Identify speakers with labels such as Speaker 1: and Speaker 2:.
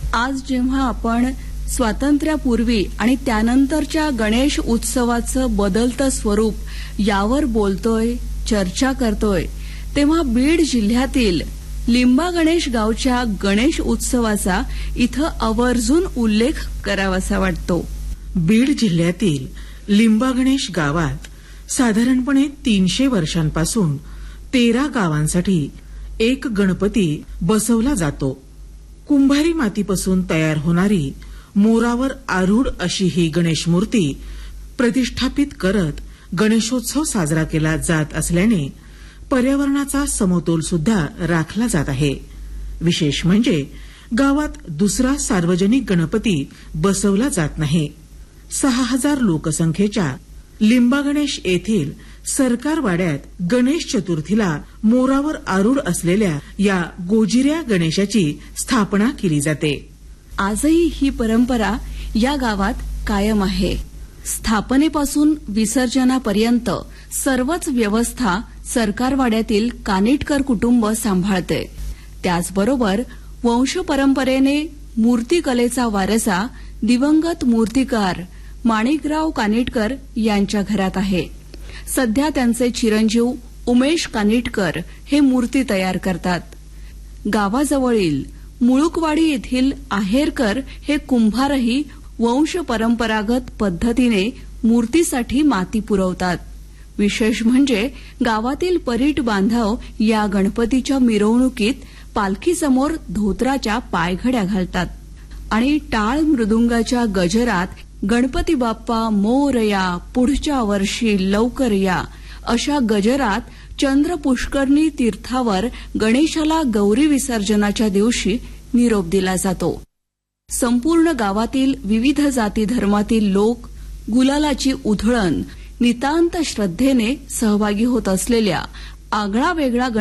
Speaker 1: आज जेव्हा आपण स्वातंत्र्यापूर्वी आणि त्यानंतरच्या गणेश उत्सवाचं बदलतं स्वरूप यावर बोलतोय, चर्चा करतोय, तेव्हा बीड जिल्ह्यातील लिंबा गणेश गावच्या गणेश उत्सवाचा इथं आवर्जून उल्लेख करावासा वाटतो.
Speaker 2: बीड जिल्ह्यातील लिंबा गणेश गावात साधारणपणे 300 वर्षांपासून 13 गावांसाठी एक गणपती बसवला जातो. कुंभारी मातीपासून तयार होणारी मोरावर आरूढ अशी ही गणेश मूर्ती प्रतिष्ठापित करत गणेशोत्सव साजरा केला जात असल्याने पर्यावरणाचा समतोल सुद्धा राखला जात आहे. विशेष म्हणजे गावात दुसरा सार्वजनिक गणपती बसवला जात नाही. 6000 लोकसंख्येच्या लिंबा गणेश येथील सरकार वाड्यात गणेश चतुर्थीला मोरावर आरूढ असलेल्या या गोजिऱ्या गणेशाची स्थापना केली जाते.
Speaker 1: आजही ही परंपरा या गावात कायम आहे. स्थापनेपासून विसर्जनापर्यंत सर्वच व्यवस्था सरकारवाड्यातील कानिटकर कुटुंब सांभाळते. त्याचबरोबर वंश परंपरेने मूर्तिकलेचा वारसा दिवंगत मूर्तिकार माणिकराव कानिटकर यांच्या घरात आहे. सध्या त्यांचे चिरंजीव उमेश कानिटकर हे मूर्ती तयार करतात. गावाजवळील मुळुकवाडी येथील आहेरकर हे कुंभारही वंश परंपरागत पद्धतीने मूर्तीसाठी माती पुरवतात. विशेष म्हणजे गावातील परीट बांधव या गणपतीच्या मिरवणुकीत पालखीसमोर धोत्राच्या पायघड्या घालतात आणि टाळ मृदुंगाच्या गजरात गणपती बाप्पा मोरया, पुढच्या वर्षी लवकर या अशा गजरात चंद्र पुष्करणी तीर्थावर गणेशाला गौरी विसर्जनाच्या दिवशी निरोप दिला जातो. संपूर्ण गावातील विविध जाती धर्मातील लोक गुलालाची उधळण नितांत श्रद्धेने सहभागी होत असलेल्या आगळा वेगळा